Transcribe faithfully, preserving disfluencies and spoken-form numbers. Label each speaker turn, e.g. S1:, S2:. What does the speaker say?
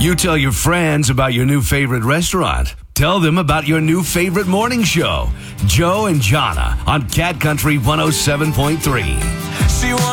S1: You tell your friends about your new favorite restaurant. Tell them about your new favorite morning show. Joe and Jonna on Cat Country one oh seven point three.
S2: She